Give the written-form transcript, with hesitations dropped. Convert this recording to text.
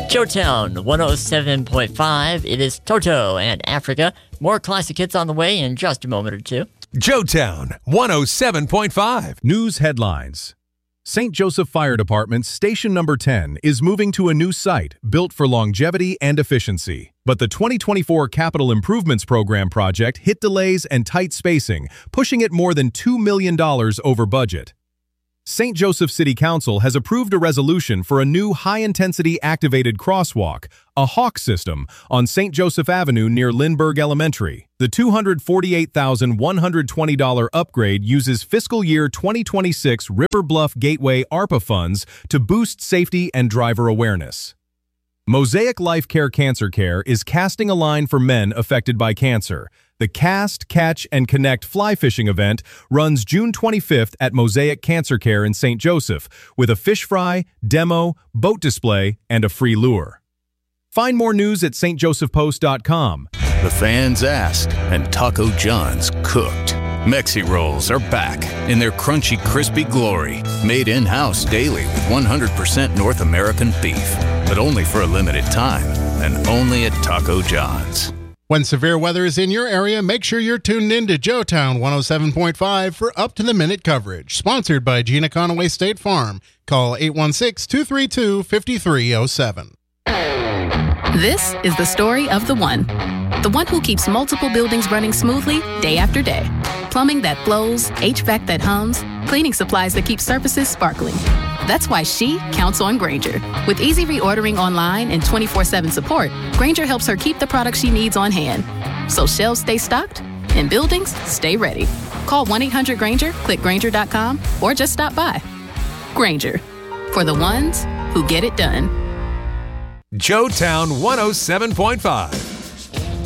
Joetown 107.5. It is Toto and Africa. More classic hits on the way in just a moment or two. Joetown 107.5. News headlines. St. Joseph Fire Department Station Number 10 is moving to a new site built for longevity and efficiency. But the 2024 Capital Improvements Program project hit delays and tight spacing, pushing it more than $2 million over budget. St. Joseph City Council has approved a resolution for a new high-intensity activated crosswalk, a HAWK system, on St. Joseph Avenue near Lindbergh Elementary. The $248,120 upgrade uses fiscal year 2026 River Bluff Gateway ARPA funds to boost safety and driver awareness. Mosaic Life Care Cancer Care is casting a line for men affected by cancer. The Cast, Catch, and Connect Fly Fishing event runs June 25th at Mosaic Cancer Care in St. Joseph, with a fish fry, demo, boat display, and a free lure. Find more news at stjosephpost.com. The fans asked, and Taco John's cooked. Mexi Rolls are back in their crunchy, crispy glory, made in-house daily with 100% North American beef, but only for a limited time, and only at Taco John's. When severe weather is in your area, make sure you're tuned in to Joetown 107.5 for up-to-the-minute coverage. Sponsored by Gina Conaway State Farm. Call 816-232-5307. This is the story of the one who keeps multiple buildings running smoothly day after day. Plumbing that flows, HVAC that hums, cleaning supplies that keep surfaces sparkling. That's why she counts on Grainger. With easy reordering online and 24/7 support, Grainger helps her keep the products she needs on hand. So shelves stay stocked and buildings stay ready. Call 1-800-GRAINGER, click Grainger.com, or just stop by. Grainger, for the ones who get it done. Joetown 107.5.